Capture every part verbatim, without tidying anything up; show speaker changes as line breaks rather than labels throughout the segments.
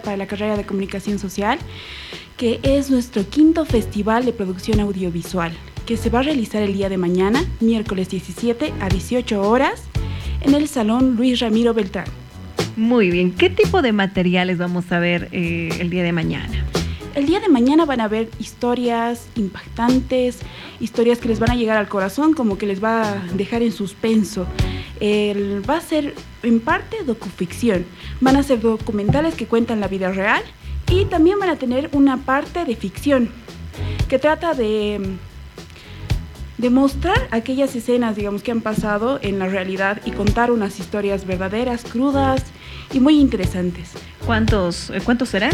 para la carrera de Comunicación Social, que es nuestro quinto festival de producción audiovisual, que se va a realizar el día de mañana, miércoles diecisiete a dieciocho horas, en el Salón Luis Ramiro Beltrán.
Muy bien, ¿qué tipo de materiales vamos a ver eh, el día de mañana?
El día de mañana van a ver historias impactantes, historias que les van a llegar al corazón, como que les va a dejar en suspenso. El, va a ser en parte docuficción, van a ser documentales que cuentan la vida real y también van a tener una parte de ficción que trata de, de mostrar aquellas escenas, digamos, que han pasado en la realidad y contar unas historias verdaderas, crudas y muy interesantes.
¿Cuántos, cuántos serán?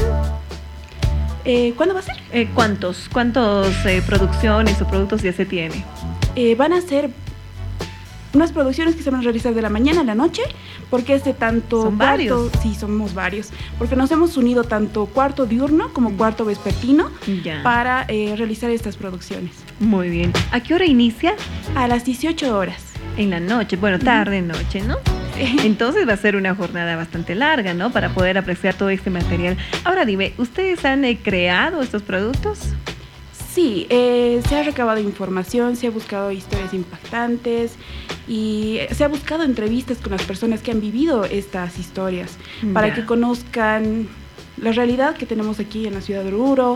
Eh, ¿Cuándo va a ser?
Eh, ¿Cuántos? ¿Cuántos eh, producciones o productos ya se tiene?
Eh, van a ser unas producciones que se van a realizar de la mañana a la noche, porque es de tanto
¿Son
cuarto,
varios?
sí, somos varios, porque nos hemos unido tanto cuarto diurno como cuarto vespertino
Ya.
para eh, realizar estas producciones.
Muy bien. ¿A qué hora inicia?
A las dieciocho horas.
En la noche, bueno, tarde, noche, ¿no? Entonces va a ser una jornada bastante larga, ¿no? Para poder apreciar todo este material. Ahora dime, ¿ustedes han eh, creado estos productos?
Sí, eh, se ha recabado información, se ha buscado historias impactantes y se ha buscado entrevistas con las personas que han vivido estas historias para
Ya.
que conozcan la realidad que tenemos aquí en la ciudad de Oruro,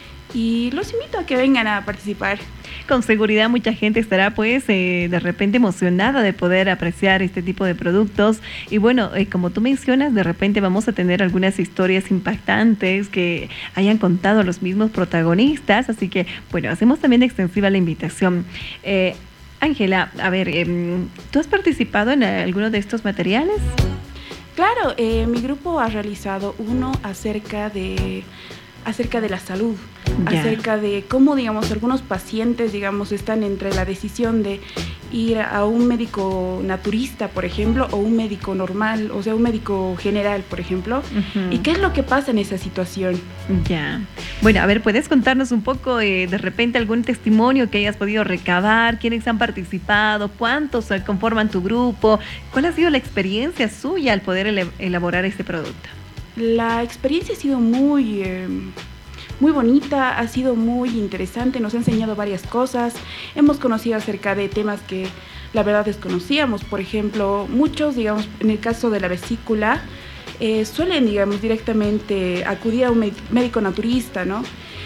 y los invito a que vengan a participar.
Con seguridad mucha gente estará pues eh, de repente emocionada de poder apreciar este tipo de productos y bueno, eh, como tú mencionas, de repente vamos a tener algunas historias impactantes que hayan contado los mismos protagonistas, así que bueno, hacemos también extensiva la invitación. Eh, Ángela, a ver, eh, ¿tú has participado en alguno de estos materiales?
Claro, eh, mi grupo ha realizado uno acerca de acerca de la salud,
Ya.
acerca de cómo, digamos, algunos pacientes, digamos, están entre la decisión de ir a un médico naturista, por ejemplo, o un médico normal, o sea, un médico general, por ejemplo,
Uh-huh.
y qué es lo que pasa en esa situación.
Ya. Bueno, a ver, ¿puedes contarnos un poco eh, de repente algún testimonio que hayas podido recabar? ¿Quiénes han participado? ¿Cuántos eh, conforman tu grupo? ¿Cuál ha sido la experiencia suya al poder ele- elaborar este producto?
La experiencia ha sido muy, eh, muy bonita, ha sido muy interesante, nos ha enseñado varias cosas, hemos conocido acerca de temas que la verdad desconocíamos. Por ejemplo, muchos, digamos, en el caso de la vesícula, eh, suelen, digamos, directamente acudir a un med- médico naturista, ¿no?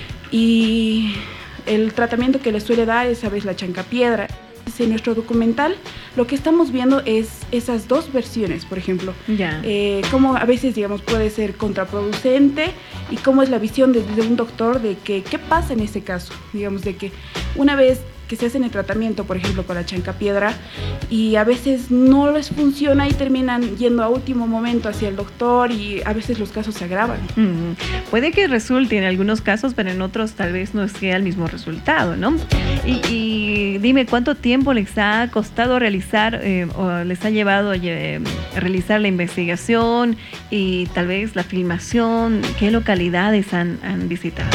Y el tratamiento que les suele dar es, ¿sabes?, la chancapiedra. En nuestro documental lo que estamos viendo es esas dos versiones, por ejemplo,
Ya.
eh, cómo a veces, digamos, puede ser contraproducente y cómo es la visión de, de un doctor de que qué pasa en ese caso, digamos, de que una vez que se hacen el tratamiento, por ejemplo, para la chancapiedra, y a veces no les funciona y terminan yendo a último momento hacia el doctor y a veces los casos se agravan.
Mm, puede que resulte en algunos casos, pero en otros tal vez no sea el mismo resultado, ¿no? Y, y dime, ¿cuánto tiempo les ha costado realizar eh, o les ha llevado eh, a realizar la investigación y tal vez la filmación? ¿Qué localidades han, han visitado?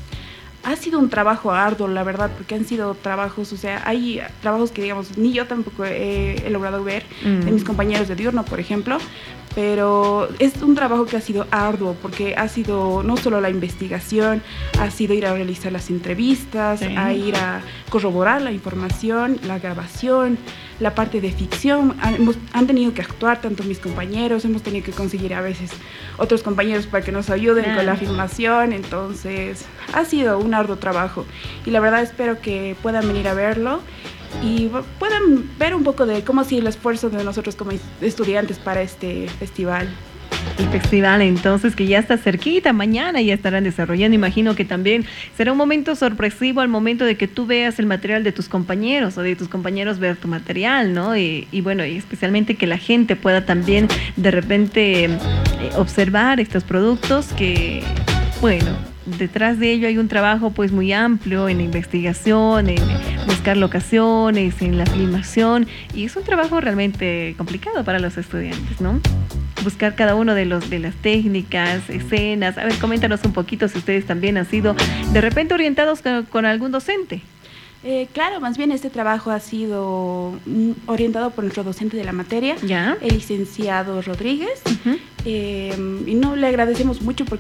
Ha sido un trabajo arduo, la verdad, porque han sido trabajos, o sea, hay trabajos que, digamos, ni yo tampoco he, he logrado ver,
Mm.
de mis compañeros de diurno, por ejemplo, pero es un trabajo que ha sido arduo, porque ha sido no solo la investigación, ha sido ir a realizar las entrevistas,
Sí.
a ir a corroborar la información, la grabación, la parte de ficción. Han, hemos- han tenido que actuar tanto mis compañeros, hemos tenido que conseguir a veces otros compañeros para que nos ayuden
Ah.
con la filmación, entonces ha sido un arduo trabajo y la verdad espero que puedan venir a verlo y puedan ver un poco de cómo ha sido el esfuerzo de nosotros como estudiantes para este festival.
El festival entonces que ya está cerquita, mañana ya estarán desarrollando, imagino que también será un momento sorpresivo al momento de que tú veas el material de tus compañeros o de tus compañeros ver tu material, ¿no? Y, y bueno, y especialmente que la gente pueda también de repente eh, observar estos productos que, bueno, detrás de ello hay un trabajo pues muy amplio en la investigación, en buscar locaciones, en la filmación, y es un trabajo realmente complicado para los estudiantes, ¿no? Buscar cada uno de los de las técnicas, escenas. A ver, coméntanos un poquito si ustedes también han sido de repente orientados con, con algún docente.
Eh, claro, más bien este trabajo ha sido mm, orientado por nuestro docente de la materia,
¿Ya?
el licenciado Rodríguez,
Uh-huh.
eh, y no le agradecemos mucho porque